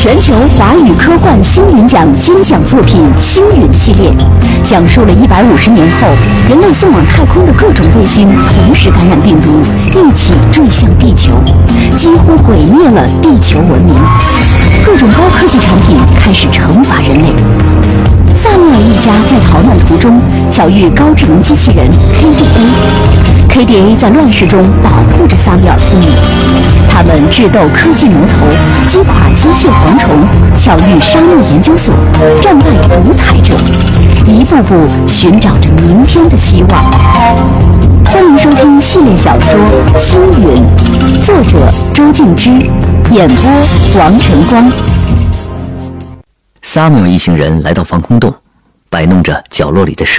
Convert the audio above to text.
全球华语科幻星云奖金奖作品《星云》系列，讲述了150年后人类送往太空的各种卫星同时感染病毒，一起坠向地球，几乎毁灭了地球文明。各种高科技产品开始惩罚人类。萨缪尔一家在逃难途中巧遇高智能机器人 KDA 在乱世中保护着萨缪尔父母。他们智斗科技魔头，击垮机械蝗虫，巧遇商务研究所，战败独裁者，一步步寻找着明天的希望。欢迎收听系列小说《星云》，作者周静之，演播王晨光。 萨缪尔一行人来到防空洞，摆弄着角落里的设